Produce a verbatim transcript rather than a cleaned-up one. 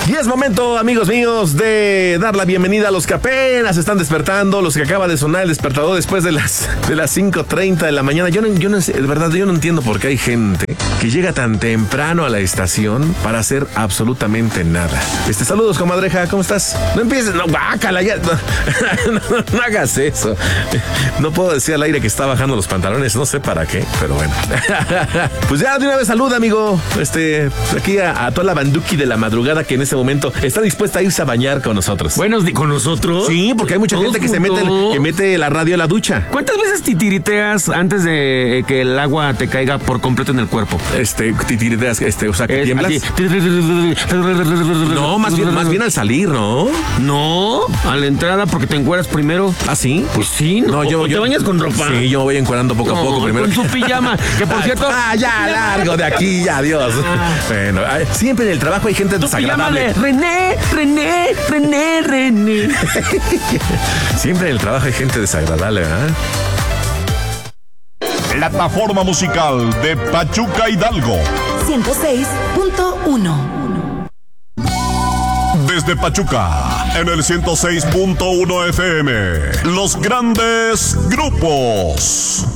Y es momento, amigos míos, de dar la bienvenida a los que apenas están despertando, los que acaba de sonar el despertador después de las de las cinco treinta de la mañana. Yo no, yo no sé, de verdad, yo no entiendo por qué hay gente que llega tan temprano a la estación para hacer absolutamente nada. Este, saludos, comadreja, ¿cómo estás? No empieces, no, bácala, ya, no, no, no hagas eso. No puedo decir al aire que está bajando los pantalones, no sé para qué, pero bueno. Pues ya de una vez saluda, amigo. Este, aquí a, a toda la banduki de la madrugada que en este momento está dispuesta a irse a bañar con nosotros. Buenos días, ¿con nosotros? Sí, porque hay mucha gente que se mete, que mete la radio a la ducha. ¿Cuántas veces titiriteas antes de que el agua te caiga por completo en el cuerpo? Este, titiriteas, este, o sea, que Es tiemblas. así. No, más bien, más bien al salir, ¿no? No, a la entrada porque te encueras primero. ¿Ah, sí? Pues sí, no, No, yo, ¿te yo bañas con ropa? Sí, yo me voy encuadrando poco No, a poco primero. con tu pijama, que por cierto... Ah, ya, largo de aquí, ya, adiós. Ah. Bueno, siempre en el trabajo hay gente Tu pijama desagradable. de René, René, René, René. Siempre en el trabajo hay gente desagradable, ¿verdad? Plataforma musical de Pachuca Hidalgo. ciento seis punto uno. Desde Pachuca, en el ciento seis punto uno F M. Los grandes grupos.